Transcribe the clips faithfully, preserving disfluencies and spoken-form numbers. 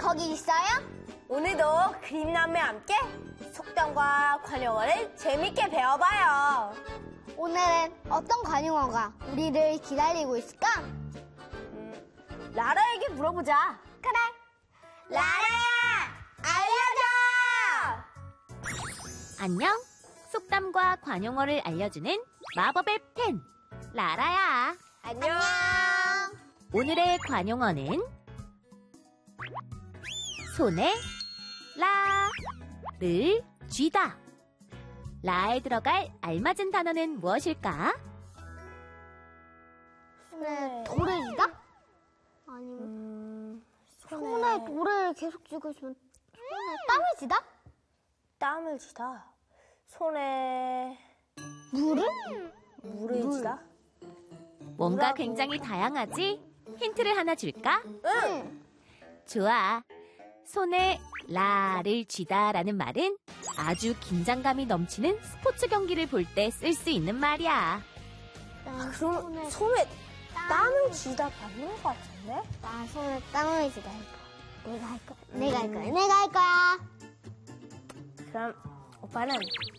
거기 있어요? 오늘도 그림남매와 함께 속담과 관용어를 재밌게 배워봐요. 오늘은 어떤 관용어가 우리를 기다리고 있을까? 음, 라라에게 물어보자. 그래. 라라야, 알려줘! 안녕. 속담과 관용어를 알려주는 마법의 펜, 라라야. 안녕. 오늘의 관용어는 손에 라를 쥐다. 라에 들어갈 알맞은 단어는 무엇일까? 손에 돌을 쥐다? 아니면 음, 손에 돌을 계속 쥐고 있으면 손에 땀을 쥐다? 땀을 쥐다. 손에 물을? 물을 물. 쥐다. 뭔가 뭐라고? 굉장히 다양하지? 힌트를 하나 줄까? 응. 좋아. 손에 라를 쥐다라는 말은 아주 긴장감이 넘치는 스포츠 경기를 볼 때 쓸 수 있는 말이야. 아, 그럼 손에 땀을 쥐다 맞는 것 같은데? 나 손에 땀을 쥐다 할 거야. 내가 할 거야. 내가 할 거야. 내가 할 거야. 그럼 오빠는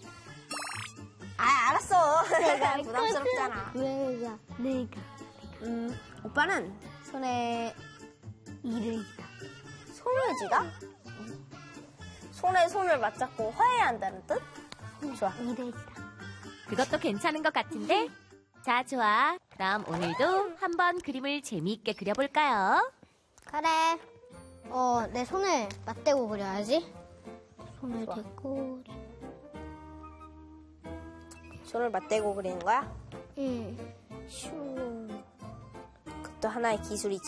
아 알았어. 내가 할 부담스럽잖아. 내가 내가 음 오빠는 손에 이를 쥐다. 손을 쥐다? 손에 손을 맞잡고 화해한다는 뜻? 좋아. 이를 쥐다. 그것도 괜찮은 것 같은데? 자, 좋아. 그럼 오늘도 한번 그림을 재미있게 그려볼까요? 그래. 어, 내 손을 맞대고 그려야지. 손을 좋아. 대고. 손을 맞대고 그리는 거야? 응. 슈. 그것도 하나의 기술이지.